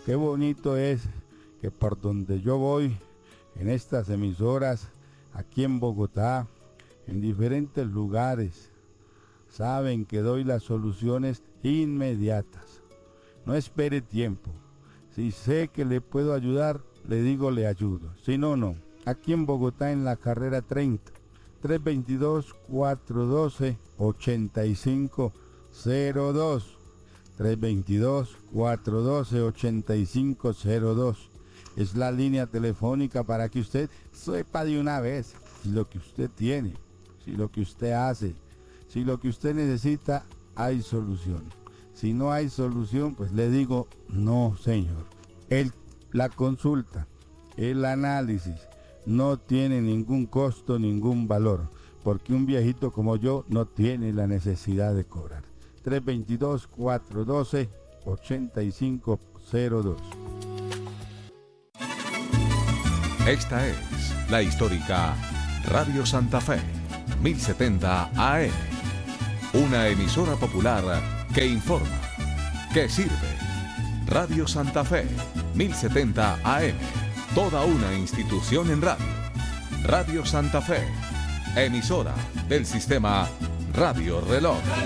Qué bonito es que por donde yo voy, en estas emisoras, aquí en Bogotá, en diferentes lugares, saben que doy las soluciones inmediatas. No espere tiempo. Si sé que le puedo ayudar, le digo le ayudo. Si no, no. Aquí en Bogotá, en la carrera 30, 322-412-8502. 322-412-8502. Es la línea telefónica para que usted sepa de una vez si lo que usted tiene, si lo que usted hace, si lo que usted necesita, hay solución. Si no hay solución, pues le digo, no, señor. La consulta, el análisis, no tiene ningún costo, ningún valor, porque un viejito como yo no tiene la necesidad de cobrar. 322-412-8502. Esta es la histórica Radio Santa Fe, 1070 AM. Una emisora popular que informa, que sirve. Radio Santa Fe, 1070 AM. Toda una institución en radio. Radio Santa Fe, emisora del sistema Radio Reloj.